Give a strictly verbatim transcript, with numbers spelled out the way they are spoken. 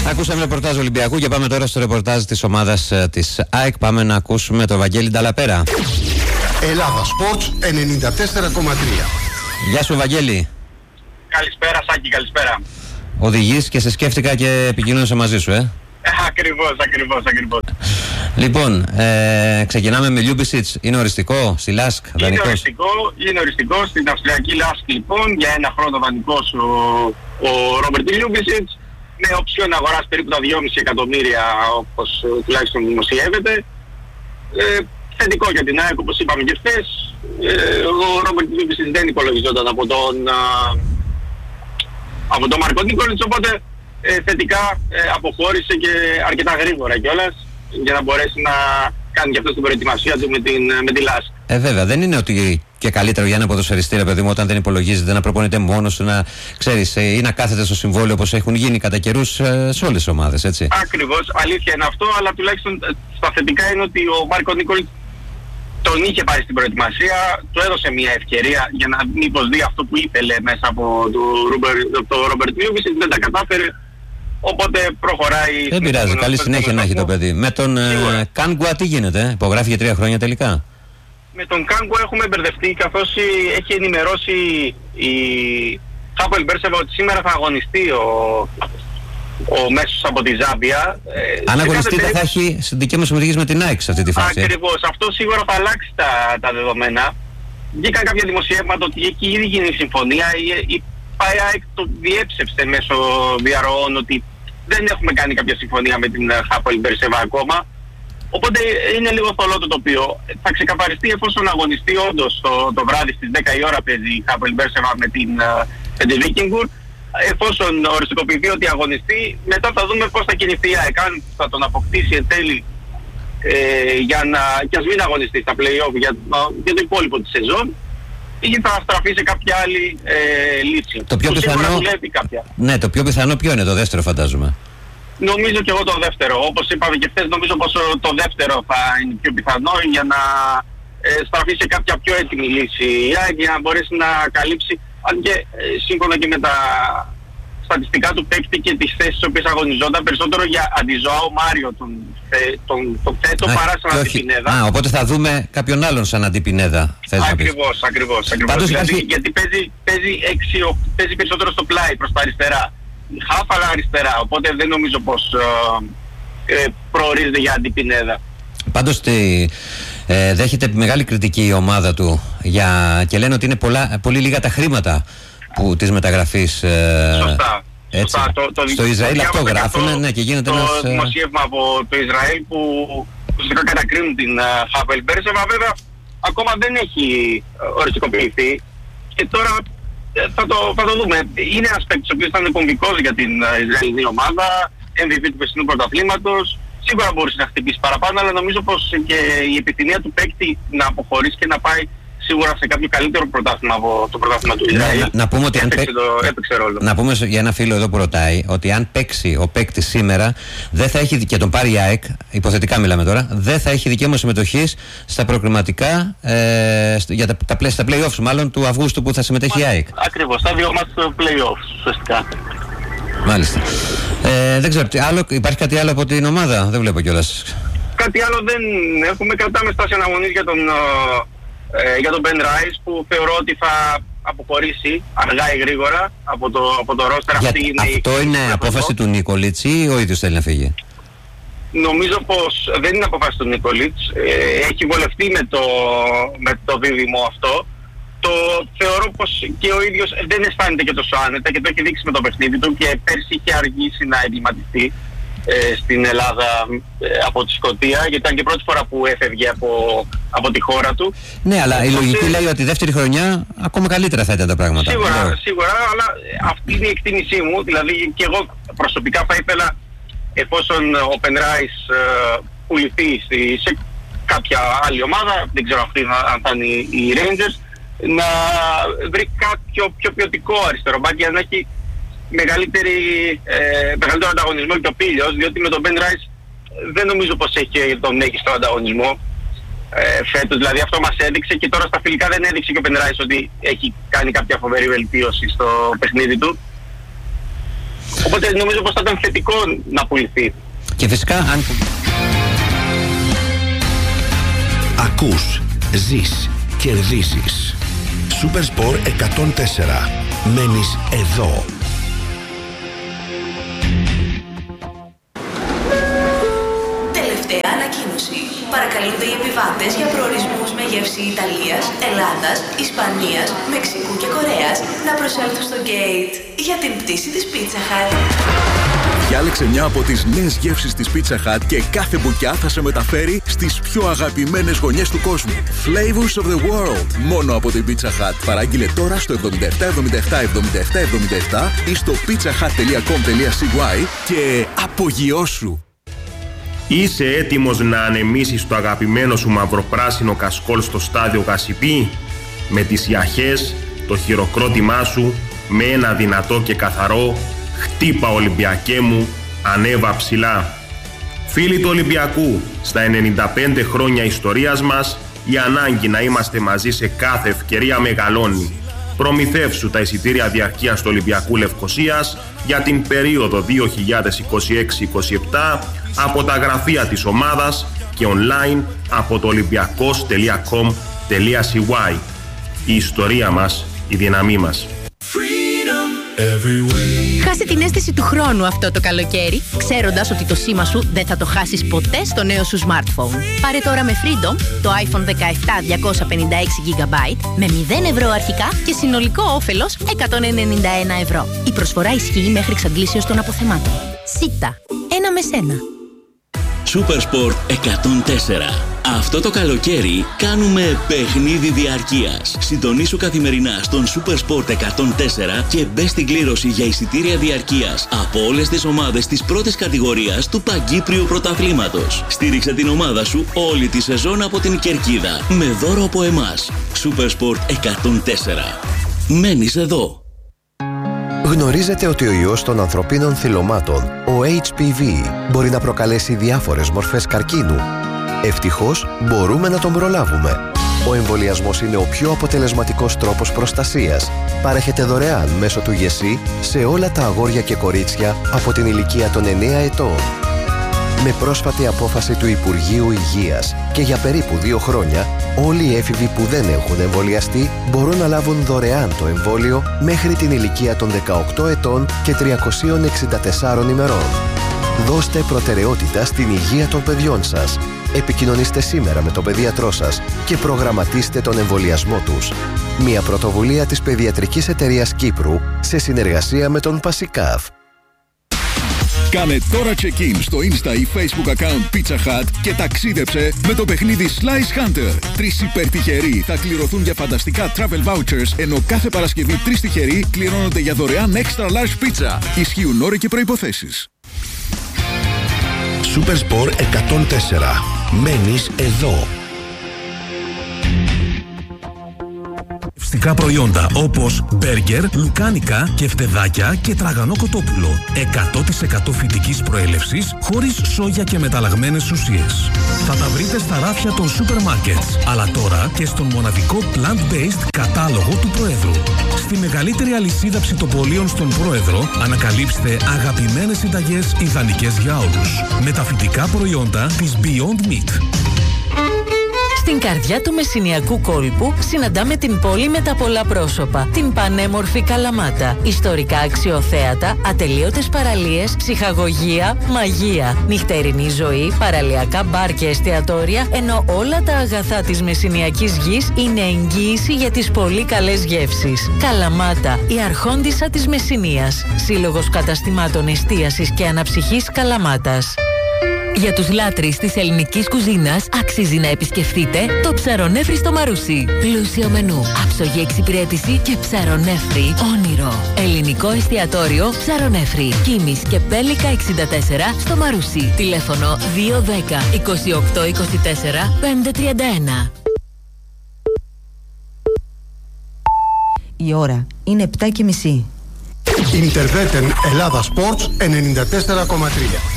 Ακούσαμε ρεπορτάζ Ολυμπιακού και πάμε τώρα στο ρεπορτάζ της ομάδας της ΑΕΚ. Πάμε να ακούσουμε τον Βαγγέλη Νταλαπέρα. Ελλάδα Sports ενενήντα τέσσερα κόμμα τρία. Γεια σου Βαγγέλη. Καλησπέρα Σάκη, καλησπέρα. Οδηγείς και σε σκέφτηκα και επικοινώνησα μαζί σου, ε. Ακριβώς, ακριβώς, ακριβώς. Λοιπόν, ε, ξεκινάμε με Λιούμπισιτς. Είναι οριστικό στη Λάσκ, δανεικός? Είναι οριστικό, είναι οριστικό στην Αυστριακή Λάσκ λοιπόν. Για ένα χρόνο δανεικός ο, ο Ρόμπερτ Λιούμπισιτς. Με οψιόν αγοράς περίπου τα δυόμισι εκατομμύρια όπως τουλάχιστον δημοσιεύεται. Ε, θετικό για την ΑΕΚ όπως είπαμε και χθες. Ε, ο Ρόμπερτ Λιούμπισιτς δεν υπολογιζόταν από τον, α, από τον Μάρκο Νίκολιτς, οπότε ε, θετικά ε, αποχώρησε και αρκετά γρήγορα κιόλας για να μπορέσει να κάνει και αυτό την προετοιμασία του με, την, με τη Λάσκ. Ε, βέβαια, δεν είναι ότι και καλύτερο για ένα ποδοσφαιριστή, ρε παιδί μου, όταν δεν υπολογίζεται να προπονείται μόνος του, να ξέρεις, ή να κάθεται στο συμβόλαιο όπως έχουν γίνει κατά καιρούς ε, σε όλες τις ομάδες, έτσι. Ακριβώς, αλήθεια είναι αυτό, αλλά τουλάχιστον στα θετικά είναι ότι ο Μάρκο Νίκολιτς τον είχε πάρει στην προετοιμασία, του έδωσε μια ευκαιρία για να μήπως δει αυτό που ήθελε μέσα από τον Ρόμπερτ Λιούμπισιτς, δεν τα κατάφερε. Οπότε προχωράει. Δεν πειράζει, καλή συνέχεια να έχει το παιδί. Με τον ε, Κάνγκουα τι γίνεται, υπογράφει για τρία χρόνια τελικά? Με τον Κάνγκουα έχουμε μπερδευτεί, καθώς έχει ενημερώσει η Χάπολ Μπέρσεβα ότι σήμερα θα αγωνιστεί ο, ο μέσος από τη Ζάμπια. Αν αγωνιστεί δεν θα έχει δική μας συμμετοχή με την ΑΕΚ σε αυτή τη φάση. Ακριβώς, αυτό σίγουρα θα αλλάξει τα, τα δεδομένα. Βγήκαν κάποια δημοσιεύματα ότι έχει ήδη γίνει συμφωνία. Η, η ΑΕΚ το διέψευσε μέσω διαρροών ότι δεν έχουμε κάνει κάποια συμφωνία με την Χάπολ Μπέρσεβα ακόμα. Οπότε είναι λίγο θολό το τοπίο. Θα ξεκαθαριστεί εφόσον αγωνιστεί όντως το, το βράδυ στις δέκα η ώρα παίζει η Χάπολ Μπέρσεβα με την, με τη Βίκινγκουρ. Εφόσον οριστικοποιηθεί ότι αγωνιστεί, μετά θα δούμε πώς θα κινηθεί η ΑΕΚ. Αν θα τον αποκτήσει εν τέλει ε, για να, και ας μην αγωνιστεί στα play-off για, για το υπόλοιπο της σεζόν, ή θα στραφεί σε κάποια άλλη ε, λύση. Το πιο πιθανό, ναι, το πιο πιθανό ποιο είναι, το δεύτερο φαντάζομαι? Νομίζω και εγώ το δεύτερο. Όπως είπαμε και χθες, νομίζω πως το δεύτερο θα είναι πιο πιθανό για να ε, στραφεί σε κάποια πιο έτοιμη λύση για να μπορέσει να καλύψει, αν και ε, σύμφωνα και με τα στατιστικά του παίκτη και τις θέσεις στις οποίες αγωνιζόταν, περισσότερο για Αντιζωάο Μάριο τον, τον, τον θέτο παρά σαν Αντιπινέδα. Α, οπότε θα δούμε κάποιον άλλον σαν Αντιπινέδα. Ακριβώς, ακριβώς, ακριβώς. Δηλαδή, υπάρχει... γιατί παίζει, παίζει, έξι, παίζει περισσότερο στο πλάι προς τα αριστερά. Χάφαλα αριστερά, οπότε δεν νομίζω πως ε, ε, προορίζεται για Αντιπινέδα. Πάντως τη, ε, δέχεται μεγάλη κριτική η ομάδα του για, και λένε ότι είναι πολλά, πολύ λίγα τα χρήματα που της μεταγραφής. Ε, Σωστά. έτσι. Σωστά. Το, το, στο Ισραήλ αυτό γράφουν, ναι, και γίνεται το ένας... Το δημοσίευμα από το Ισραήλ που ουσιαστικά κατακρίνουν την Χάπολ Μπέρσεβα, βέβαια ακόμα δεν έχει οριστικοποιηθεί και τώρα Θα το, θα το δούμε. Είναι ένας παίκτης ο οποίος ήταν κομβικός για την Ισραηλινή ομάδα, εμ βι πι του περσινού πρωταθλήματος. Σίγουρα μπορούσε να χτυπήσει παραπάνω, αλλά νομίζω πως και η επιθυμία του παίκτη να αποχωρήσει και να πάει σίγουρα σε κάποιο καλύτερο πρωτάθλημα από το πρωτάθλημα του Ισραήλ. Να, να, πούμε ότι έπαιξε, αν το, έπαιξε ρόλο. Να πούμε για ένα φίλο εδώ που ρωτάει ότι αν παίξει ο παίκτης σήμερα, δεν θα έχει, και τον πάρει η ΑΕΚ, υποθετικά μιλάμε τώρα, δεν θα έχει δικαίωμα συμμετοχής στα προκριματικά, ε, για τα, τα, τα play-offs μάλλον του Αυγούστου που θα συμμετέχει η ΑΕΚ. Ακριβώς, τα δύο μάτς play-offs ουσιαστικά. Μάλιστα. Ε, δεν ξέρω, άλλο, υπάρχει κάτι άλλο από την ομάδα? Δεν βλέπω κιόλας. Κάτι άλλο δεν έχουμε. Κρατάμε στάση αναμονής για τον, ε, για τον Ben Rice, που θεωρώ ότι θα αποχωρήσει αργά ή γρήγορα από το, από το roster. Για, Αυτή είναι αυτό η... είναι η απόφαση του Νίκολιτς ή ο ίδιος θέλει να φύγει? Νομίζω πως δεν είναι απόφαση του Νίκολιτς. Ε, έχει βολευτεί με το, με το δίδυμο αυτό. Το θεωρώ πως και ο ίδιος δεν αισθάνεται και τόσο άνετα και το έχει δείξει με το παιχνίδι του και πέρσι είχε αργήσει να εγκληματιστεί ε, στην Ελλάδα ε, από τη Σκωτία, γιατί ήταν και πρώτη φορά που έφευγε από, από τη χώρα του. Ναι, αλλά η λογική ε, λέει ότι η δεύτερη χρονιά ακόμα καλύτερα θα ήταν τα πράγματα. Σίγουρα, ναι. σίγουρα, αλλά αυτή είναι η εκτίμησή μου. Δηλαδή και εγώ προσωπικά θα ήθελα, εφόσον ο Ben Rice ε, πουληθεί σε κάποια άλλη ομάδα, δεν ξέρω αυτή αν θα είναι οι Rangers, να βρει κάποιο πιο ποιοτικό αριστερό μπακ για να έχει μεγαλύτερη, ε, μεγαλύτερο ανταγωνισμό και ο Πίλιος, διότι με τον Ben Rice δεν νομίζω πως έχει τον μέγιστο ανταγωνισμό ε, φέτος. Δηλαδή αυτό μας έδειξε και τώρα στα φιλικά δεν έδειξε και ο Ben Rice ότι έχει κάνει κάποια φοβερή βελτίωση στο παιχνίδι του. Οπότε νομίζω πως θα ήταν θετικό να πουληθεί. Και φυσικά αν... Ακούς, ζεις, κερδίζεις. Supersport εκατόν τέσσερα. Μένεις εδώ. Τελευταία ανακοίνωση. Παρακαλούνται οι επιβάτες για προορισμούς με γεύση Ιταλίας, Ελλάδας, Ισπανίας, Μεξικού και Κορέας να προσέλθουν στο gate για την πτήση της Pizza Hut. Διάλεξε μια από τις νέες γεύσεις της Pizza Hut και κάθε μπουκιά θα σε μεταφέρει στις πιο αγαπημένες γωνιές του κόσμου. Flavors of the world. Μόνο από την Pizza Hut. Παράγγειλε τώρα στο εβδομήντα επτά εβδομήντα επτά εβδομήντα επτά εβδομήντα επτά ή στο pizzahut τελεία com τελεία c y και απογειώσου. Είσαι έτοιμος να ανεμίσεις το αγαπημένο σου μαυροπράσινο κασκόλ στο στάδιο Γασιπί? Με τις ιαχές, το χειροκρότημά σου, με ένα δυνατό και καθαρό «Χτύπα Ολυμπιακέ μου, ανέβα ψηλά». Φίλοι του Ολυμπιακού, στα ενενήντα πέντε χρόνια ιστορίας μας, η ανάγκη να είμαστε μαζί σε κάθε ευκαιρία μεγαλώνει. Προμηθεύσου τα εισιτήρια διαρκείας του Ολυμπιακού Λευκωσίας για την περίοδο δύο χιλιάδες είκοσι έξι είκοσι επτά από τα γραφεία της ομάδας και online από το olympiakos τελεία com τελεία c y. Η ιστορία μας, η δύναμή μας. Χάσε την αίσθηση του χρόνου αυτό το καλοκαίρι, ξέροντας ότι το σήμα σου δεν θα το χάσεις ποτέ στο νέο σου smartphone. Πάρε τώρα με Freedom το iPhone δεκαεπτά διακόσια πενήντα έξι τζι μπι με μηδέν ευρώ αρχικά και συνολικό όφελος εκατόν ενενήντα ένα ευρώ. Η προσφορά ισχύει μέχρι εξαντλήσεως των αποθεμάτων. Σίτα, ένα με σένα. Supersport εκατόν τέσσερα. Αυτό το καλοκαίρι κάνουμε παιχνίδι διαρκείας. Συντονίσου καθημερινά στον Supersport εκατόν τέσσερα και μπες στην κλήρωση για εισιτήρια διαρκείας από όλες τις ομάδες της πρώτης κατηγορίας του Παγκύπριου Πρωταθλήματος. Στήριξε την ομάδα σου όλη τη σεζόν από την κερκίδα με δώρο από εμάς. Supersport εκατόν τέσσερα. Μένεις εδώ. Γνωρίζετε ότι ο ιός των ανθρωπίνων θυλωμάτων, ο έιτς πι βι, μπορεί να προκαλέσει διάφορες μορφές καρκίνου. Ευτυχώς μπορούμε να τον προλάβουμε. Ο εμβολιασμός είναι ο πιο αποτελεσματικός τρόπος προστασίας. Παρέχεται δωρεάν μέσω του ΓΕΣΥ σε όλα τα αγόρια και κορίτσια από την ηλικία των εννέα ετών. Με πρόσφατη απόφαση του Υπουργείου Υγείας και για περίπου δύο χρόνια, όλοι οι έφηβοι που δεν έχουν εμβολιαστεί μπορούν να λάβουν δωρεάν το εμβόλιο μέχρι την ηλικία των δεκαοκτώ ετών και τριακοσίων εξήντα τεσσάρων ημερών. Δώστε προτεραιότητα στην υγεία των παιδιών σας. Επικοινωνήστε σήμερα με τον παιδίατρό σας και προγραμματίστε τον εμβολιασμό τους. Μια πρωτοβουλία της Παιδιατρικής Εταιρείας Κύπρου σε συνεργασία με τον Πασικάφ. Κάνε τώρα check-in στο Insta ή Facebook account Pizza Hut και ταξίδεψε με το παιχνίδι Slice Hunter. Τρεις υπερτυχεροί θα κληρωθούν για φανταστικά travel vouchers, ενώ κάθε Παρασκευή τρεις τυχεροί κληρώνονται για δωρεάν extra large pizza. Ισχύουν όροι και προϋποθέσεις. Supersport εκατόν τέσσερα. Μένεις εδώ. Φυστικά προϊόντα όπως μπέργκερ, λουκάνικα, κεφτεδάκια και τραγανό κοτόπουλο. εκατό τοις εκατό φυτικής προέλευσης, χωρίς σόγια και μεταλλαγμένες ουσίες. Θα τα βρείτε στα ράφια των σούπερ μάρκετς, αλλά τώρα και στον μοναδικό plant-based κατάλογο του Προέδρου. Στη μεγαλύτερη αλυσίδα ψητοπολίων στον Πρόεδρο, ανακαλύψτε αγαπημένες συνταγές ιδανικές για όλους. Με τα φυτικά προϊόντα της Beyond Meat. Στην καρδιά του μεσσηνιακού κόλπου συναντάμε την πόλη με τα πολλά πρόσωπα. Την πανέμορφη Καλαμάτα. Ιστορικά αξιοθέατα, ατελείωτες παραλίες, ψυχαγωγία, μαγεία. Νυχτερινή ζωή, παραλιακά μπαρ και εστιατόρια, ενώ όλα τα αγαθά της μεσσηνιακής γης είναι εγγύηση για τις πολύ καλές γεύσεις. Καλαμάτα, η αρχόντισσα της Μεσσηνίας. Σύλλογος καταστημάτων εστίασης και αναψυχής Καλαμάτας. Για τους λάτρεις της ελληνικής κουζίνας αξίζει να επισκεφτείτε το Ψαρονέφρι στο Μαρούσι. Πλούσιο μενού, άψογη εξυπηρέτηση και ψαρονέφρι όνειρο. Ελληνικό εστιατόριο Ψαρονέφρι. Κίμης και Πέλικα εξήντα τέσσερα στο Μαρούσι. Τηλέφωνο δύο δέκα είκοσι οκτώ είκοσι τέσσερα πεντακόσια τριάντα ένα. Η ώρα είναι επτά και μισή. Ιντερβέτεν Ελλάδα Sports ενενήντα τέσσερα κόμμα τρία.